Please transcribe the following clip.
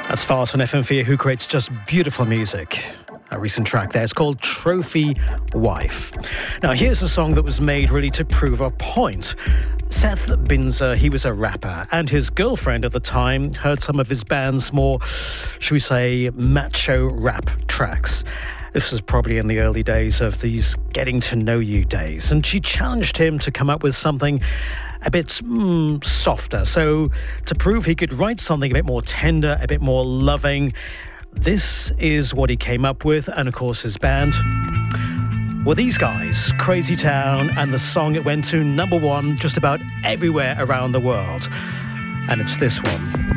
That's Fast on FM4, who creates just beautiful music. A recent track there, it's called Trophy Wife. Now, here's a song that was made really to prove a point. Seth Binzer, he was a rapper, and his girlfriend at the time heard some of his band's more, should we say, macho rap tracks. This was probably in the early days of these getting to know you days, and she challenged him to come up with something a bit softer. So to prove he could write something a bit more tender, a bit more loving, this is what he came up with. And of course his band, well, these guys, Crazy Town, and the song it went to #1 just about everywhere around the world. And it's this one.